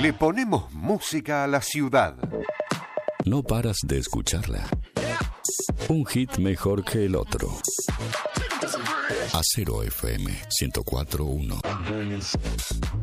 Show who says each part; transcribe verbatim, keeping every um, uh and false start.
Speaker 1: Le ponemos música a la ciudad.
Speaker 2: No paras de escucharla. Un hit mejor que el otro. Acero F M ciento cuatro punto uno.